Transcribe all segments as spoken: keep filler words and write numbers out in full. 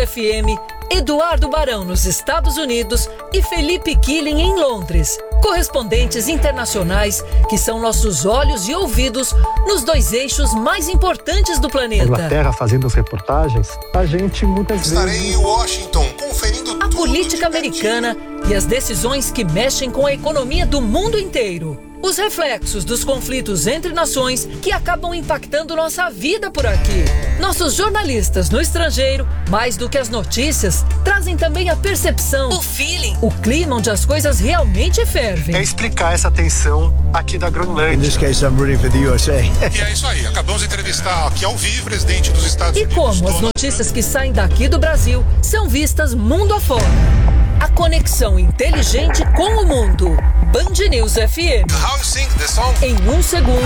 F M, Eduardo Barão nos Estados Unidos e Felipe Killing em Londres. Correspondentes internacionais que são nossos olhos e ouvidos nos dois eixos mais importantes do planeta. Inglaterra fazendo as reportagens, a gente muitas Estarei vezes... em Washington conferindo A política americana e as decisões que mexem com a economia do mundo inteiro. Os reflexos dos conflitos entre nações que acabam impactando nossa vida por aqui. Nossos jornalistas no estrangeiro, mais do que as notícias, trazem também a percepção, o feeling, o clima onde as coisas realmente fervem. É explicar essa tensão aqui da Groenlândia. In this case, I'm rooting for the U S A. E é isso aí, acabamos de entrevistar aqui ao vivo o presidente dos Estados E Unidos. como as Donald notícias que saem daqui do Brasil são vistas mundo afora. A conexão inteligente com o mundo. Band News F M. How you sing the song? Em um segundo,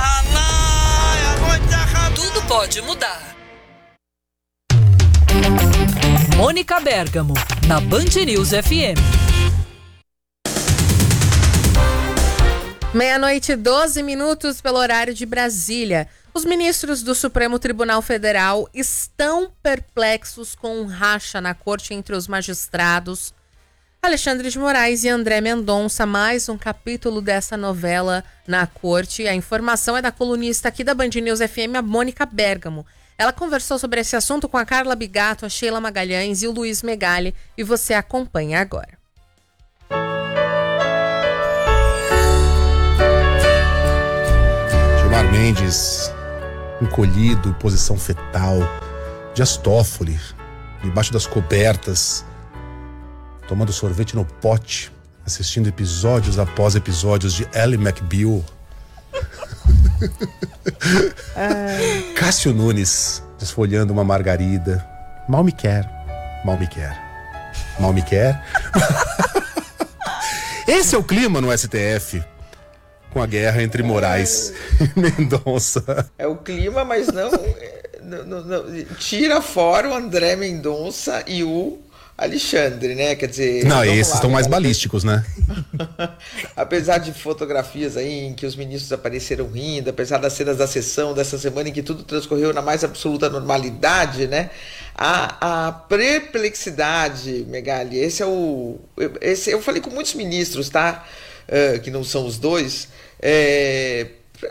tudo pode mudar. Mônica Bergamo, na Band News F M. Meia-noite e doze minutos pelo horário de Brasília. Os ministros do Supremo Tribunal Federal estão perplexos com um racha na corte entre os magistrados Alexandre de Moraes e André Mendonça. Mais um capítulo dessa novela na corte. A informação é da colunista aqui da Band News F M, a Mônica Bergamo. Ela conversou sobre esse assunto com a Carla Bigato, a Sheila Magalhães e o Luiz Megali, e você acompanha agora. Gilmar Mendes, encolhido, em posição fetal, Dias Toffoli, debaixo das cobertas, tomando sorvete no pote, assistindo episódios após episódios de Ally McBeal. Ai. Cássio Nunes, desfolhando uma margarida. Mal me quer, mal me quer, mal me quer. Esse é o clima no S T F, com a guerra entre Moraes e Mendonça. É o clima, mas não, não, não, não tira fora o André Mendonça e o Alexandre, né? Quer dizer... Não, esses estão mais balísticos, né? Apesar de fotografias aí em que os ministros apareceram rindo, apesar das cenas da sessão dessa semana em que tudo transcorreu na mais absoluta normalidade, né? A, a perplexidade, Megali, esse é o... Esse, eu falei com muitos ministros, tá? Uh, que não são os dois. É...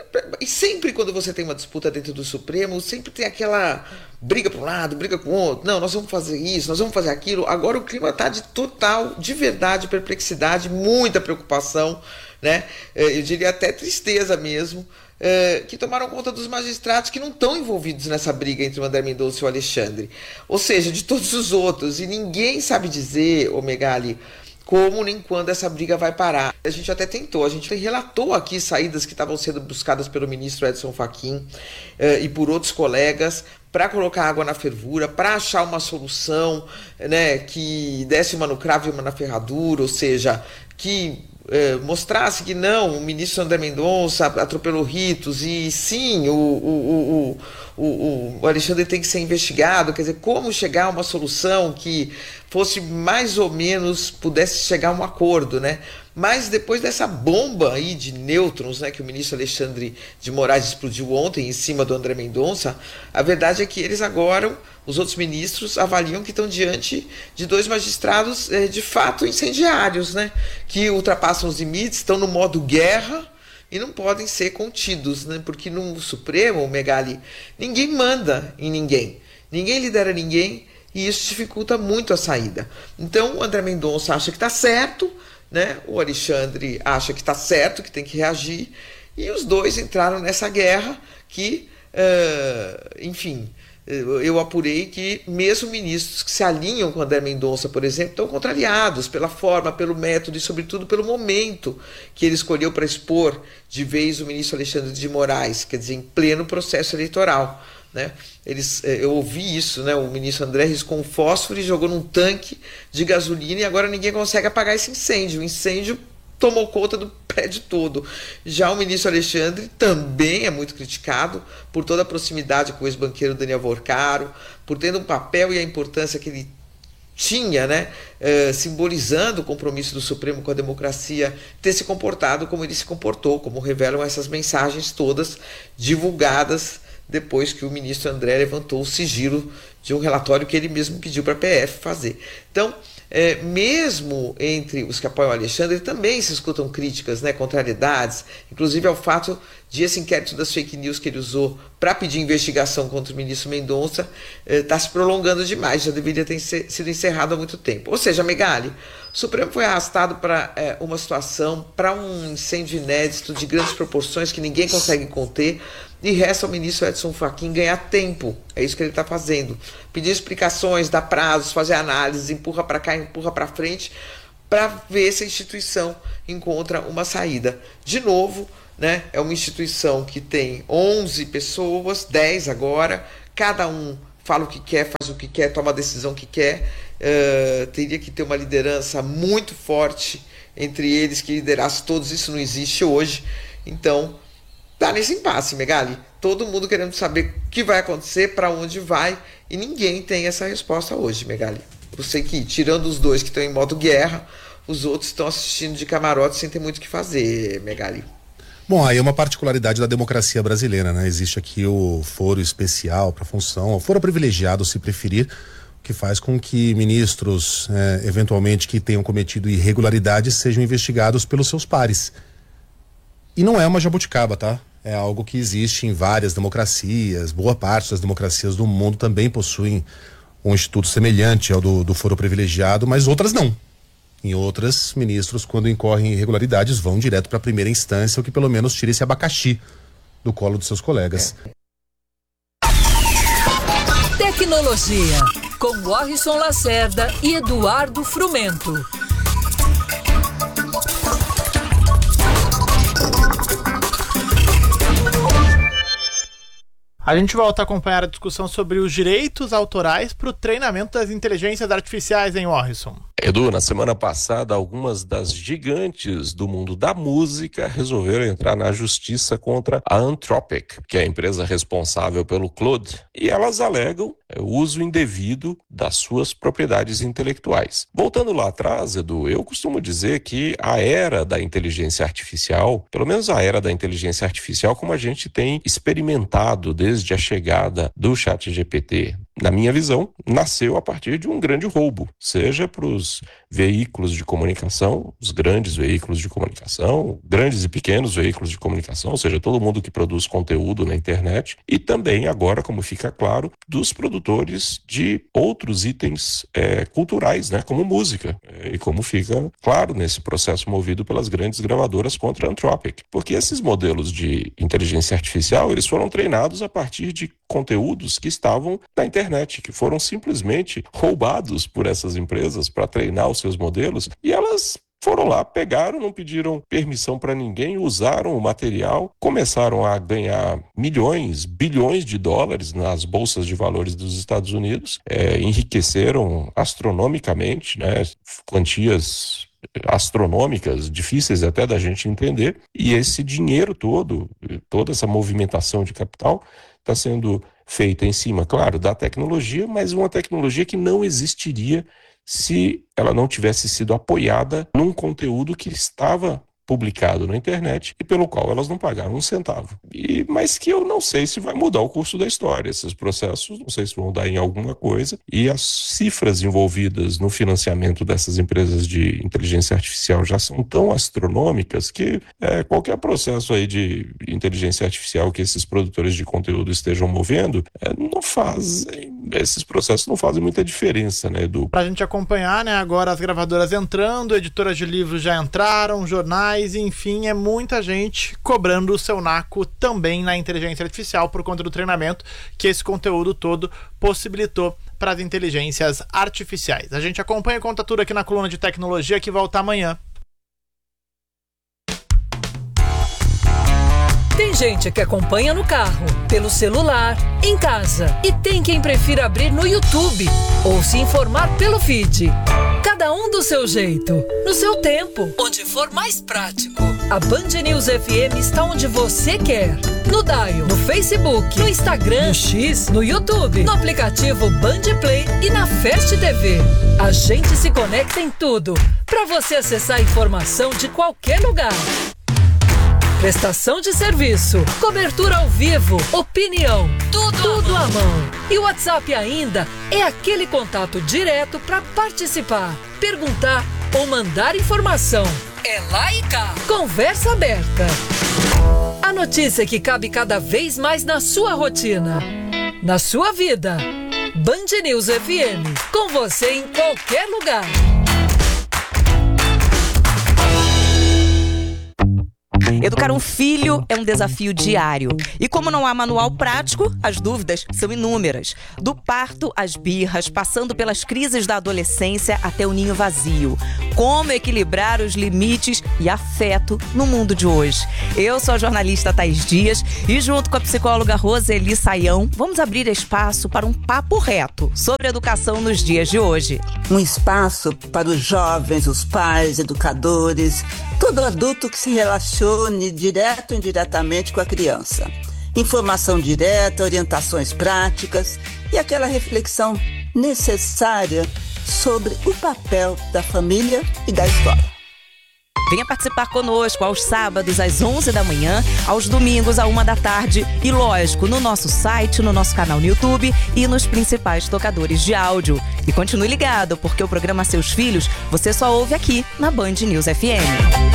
E sempre quando você tem uma disputa dentro do Supremo, sempre tem aquela briga para um lado, briga com o outro. Não, nós vamos fazer isso, nós vamos fazer aquilo. Agora o clima está de total, de verdade, perplexidade, muita preocupação, né? Eu diria até tristeza mesmo, que tomaram conta dos magistrados que não estão envolvidos nessa briga entre o André Mendonça e o Alexandre. Ou seja, de todos os outros. E ninguém sabe dizer, ô Megali, como nem quando essa briga vai parar. A gente até tentou, a gente relatou aqui saídas que estavam sendo buscadas pelo ministro Edson Fachin eh, e por outros colegas para colocar água na fervura, para achar uma solução, né, que desse uma no cravo e uma na ferradura, ou seja, que eh, mostrasse que não, o ministro André Mendonça atropelou ritos e sim, o, o, o, o, o Alexandre tem que ser investigado, quer dizer, como chegar a uma solução que fosse mais ou menos, pudesse chegar a um acordo, né? Mas depois dessa bomba aí de nêutrons, né, que o ministro Alexandre de Moraes explodiu ontem em cima do André Mendonça, a verdade é que eles agora, os outros ministros, avaliam que estão diante de dois magistrados eh, de fato incendiários, né? Que ultrapassam os limites, estão no modo guerra e não podem ser contidos, né? Porque no Supremo, Megali, ninguém manda em ninguém, ninguém lidera ninguém, e isso dificulta muito a saída. Então, o André Mendonça acha que está certo, né? O Alexandre acha que está certo, que tem que reagir, e os dois entraram nessa guerra que, uh, enfim, eu apurei que mesmo ministros que se alinham com o André Mendonça, por exemplo, estão contrariados pela forma, pelo método e, sobretudo, pelo momento que ele escolheu para expor de vez o ministro Alexandre de Moraes, quer dizer, em pleno processo eleitoral. Né? Eles, eu ouvi isso, né? O ministro André riscou um fósforo e jogou num tanque de gasolina e agora ninguém consegue apagar esse incêndio. O incêndio tomou conta do prédio todo. Já o ministro Alexandre também é muito criticado por toda a proximidade com o ex-banqueiro Daniel Vorcaro, por tendo um papel e a importância que ele tinha, né, eh, simbolizando o compromisso do Supremo com a democracia, ter se comportado como ele se comportou, como revelam essas mensagens todas divulgadas depois que o ministro André levantou o sigilo de um relatório que ele mesmo pediu para a P F fazer. Então, é, mesmo entre os que apoiam o Alexandre, também se escutam críticas, né, contrariedades, inclusive ao fato de esse inquérito das fake news que ele usou para pedir investigação contra o ministro Mendonça está eh, se prolongando demais, já deveria ter sido encerrado há muito tempo. Ou seja, Megali, o Supremo foi arrastado para eh, uma situação, para um incêndio inédito de grandes proporções que ninguém consegue conter, e resta ao ministro Edson Fachin ganhar tempo. É isso que ele está fazendo. Pedir explicações, dar prazos, fazer análises, empurra para cá, empurra para frente, para ver se a instituição encontra uma saída. De novo, né, é uma instituição que tem onze pessoas, dez agora, cada um fala o que quer, faz o que quer, toma a decisão que quer. Uh, teria que ter uma liderança muito forte entre eles, que liderasse todos. Isso não existe hoje. Então, tá nesse impasse, Megali. Todo mundo querendo saber o que vai acontecer, para onde vai, e ninguém tem essa resposta hoje, Megali. Eu sei que, tirando os dois que estão em modo guerra, os outros estão assistindo de camarote sem ter muito o que fazer, Megali. Bom, aí é uma particularidade da democracia brasileira, né? Existe aqui o foro especial para função, o foro privilegiado, se preferir, que faz com que ministros, é, eventualmente, que tenham cometido irregularidades, sejam investigados pelos seus pares. E não é uma jabuticaba, tá? É algo que existe em várias democracias, boa parte das democracias do mundo também possuem um instituto semelhante ao do, do foro privilegiado, mas outras não. Em outras, ministros, quando incorrem irregularidades, vão direto para a primeira instância, o que pelo menos tira esse abacaxi do colo dos seus colegas. Tecnologia, com Warrison Lacerda e Eduardo Frumento. A gente volta a acompanhar a discussão sobre os direitos autorais para o treinamento das inteligências artificiais em Warrison. Edu, na semana passada, algumas das gigantes do mundo da música resolveram entrar na justiça contra a Anthropic, que é a empresa responsável pelo Claude, e elas alegam o uso indevido das suas propriedades intelectuais. Voltando lá atrás, Edu, eu costumo dizer que a era da inteligência artificial, pelo menos a era da inteligência artificial como a gente tem experimentado desde a chegada do ChatGPT, na minha visão, nasceu a partir de um grande roubo, seja para os veículos de comunicação, os grandes veículos de comunicação, grandes e pequenos veículos de comunicação, ou seja, todo mundo que produz conteúdo na internet, e também agora, como fica claro, dos produtores de outros itens é, culturais, né, como música, é, e como fica claro nesse processo movido pelas grandes gravadoras contra a Anthropic, porque esses modelos de inteligência artificial, eles foram treinados a partir de conteúdos que estavam na internet, que foram simplesmente roubados por essas empresas para treinar os seus modelos, e elas foram lá, pegaram, não pediram permissão para ninguém, usaram o material, começaram a ganhar milhões, bilhões de dólares nas bolsas de valores dos Estados Unidos, é, enriqueceram astronomicamente, né, quantias astronômicas, difíceis até da gente entender, e esse dinheiro todo, toda essa movimentação de capital está sendo feita em cima, claro, da tecnologia, mas uma tecnologia que não existiria se ela não tivesse sido apoiada num conteúdo que estava publicado na internet e pelo qual elas não pagaram um centavo. E, mas que eu não sei se vai mudar o curso da história. Esses processos não sei se vão dar em alguma coisa, e as cifras envolvidas no financiamento dessas empresas de inteligência artificial já são tão astronômicas que é, qualquer processo aí de inteligência artificial que esses produtores de conteúdo estejam movendo, é, não fazem, esses processos não fazem muita diferença, né, Edu? Pra gente acompanhar, né, agora as gravadoras entrando, editoras de livros já entraram, jornais, enfim, é muita gente cobrando o seu naco também na inteligência artificial por conta do treinamento que esse conteúdo todo possibilitou para as inteligências artificiais. A gente acompanha e conta tudo aqui na coluna de tecnologia, que volta amanhã. Tem gente que acompanha no carro, pelo celular, em casa, e tem quem prefira abrir no YouTube ou se informar pelo feed. Cada um do seu jeito, no seu tempo, onde for mais prático. A Band News F M está onde você quer. No Dial, no Facebook, no Instagram, no X, no YouTube, no aplicativo Band Play e na Fast T V. A gente se conecta em tudo, para você acessar a informação de qualquer lugar. Prestação de serviço, cobertura ao vivo, opinião, tudo, tudo à mão. E o WhatsApp ainda é aquele contato direto para participar, perguntar ou mandar informação. É lá e cá. Conversa aberta. A notícia que cabe cada vez mais na sua rotina, na sua vida. Band News F M, com você em qualquer lugar. Educar um filho é um desafio diário. E como não há manual prático, as dúvidas são inúmeras. Do parto às birras, passando pelas crises da adolescência até o ninho vazio. Como equilibrar os limites e afeto no mundo de hoje? Eu sou a jornalista Thaís Dias e junto com a psicóloga Roseli Saião, vamos abrir espaço para um papo reto sobre educação nos dias de hoje. Um espaço para os jovens, os pais, educadores, todo adulto que se relacione direto ou indiretamente com a criança. Informação direta, orientações práticas e aquela reflexão necessária sobre o papel da família e da escola. Venha participar conosco aos sábados às onze da manhã, aos domingos à uma da tarde e, lógico, no nosso site, no nosso canal no YouTube e nos principais tocadores de áudio. E continue ligado, porque o programa Seus Filhos você só ouve aqui na Band News F M.